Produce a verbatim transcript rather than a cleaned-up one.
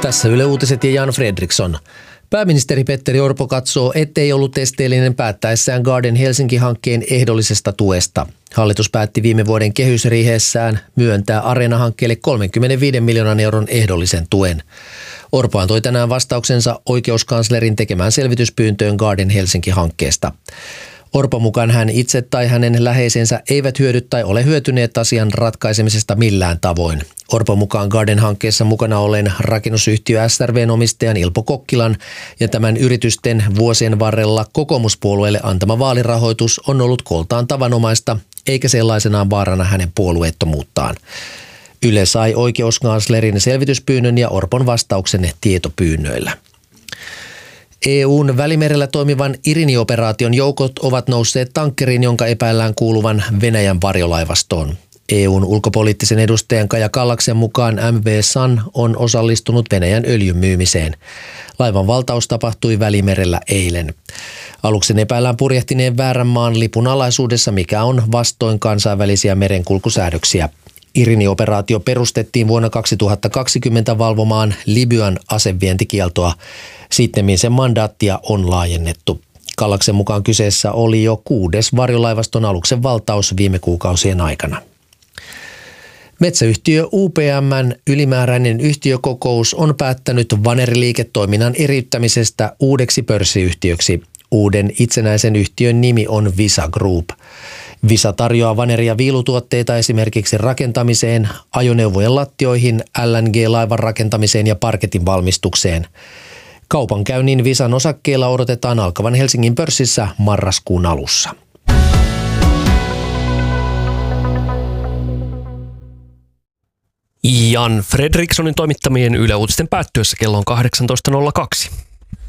Tässä Yle Uutiset ja Jan Fredriksson. Pääministeri Petteri Orpo katsoo, ettei ollut esteellinen päättäessään Garden Helsinki-hankkeen ehdollisesta tuesta. Hallitus päätti viime vuoden kehysriihessään myöntää Areena-hankkeelle kolmekymmentäviisi miljoonan euron ehdollisen tuen. Orpo antoi tänään vastauksensa oikeuskanslerin tekemään selvityspyyntöön Garden Helsinki-hankkeesta. Orpon mukaan hän itse tai hänen läheisensä eivät hyödy tai ole hyötyneet asian ratkaisemisesta millään tavoin. Orpon mukaan Garden-hankkeessa mukana olleen rakennusyhtiö S R V:n omistajan Ilpo Kokkilan ja tämän yritysten vuosien varrella kokoomuspuolueelle antama vaalirahoitus on ollut kooltaan tavanomaista, eikä sellaisenaan vaarana hänen puolueettomuuttaan. Yle sai oikeuskanslerin selvityspyynnön ja Orpon vastauksen tietopyynnöillä. E U:n Välimerellä toimivan Irini-operaation joukot ovat nousseet tankkeriin, jonka epäillään kuuluvan Venäjän varjolaivastoon. E U:n ulkopoliittisen edustajan Kaja Kallaksen mukaan M V Sun on osallistunut Venäjän öljyn myymiseen. Laivan valtaus tapahtui Välimerellä eilen. Aluksen epäillään purjehtineen väärän maan lipun alaisuudessa, mikä on vastoin kansainvälisiä merenkulkusäädöksiä. Irini-operaatio perustettiin vuonna kaksituhattakaksikymmentä valvomaan Libyan asevientikieltoa. Sittemmin sen mandaattia on laajennettu. Kallaksen mukaan kyseessä oli jo kuudes varjolaivaston aluksen valtaus viime kuukausien aikana. Metsäyhtiö U P M:n ylimääräinen yhtiökokous on päättänyt vaneriliiketoiminnan eriyttämisestä uudeksi pörssiyhtiöksi. Uuden itsenäisen yhtiön nimi on Visa Group. Visa tarjoaa vaneri- ja viilutuotteita esimerkiksi rakentamiseen, ajoneuvojen lattioihin, L N G-laivan rakentamiseen ja parketin valmistukseen. Kaupankäynnin Visan osakkeilla odotetaan alkavan Helsingin pörssissä marraskuun alussa. Jan Fredrikssonin toimittamien Yle Uutisten päättyessä kello on kahdeksantoista nolla kaksi.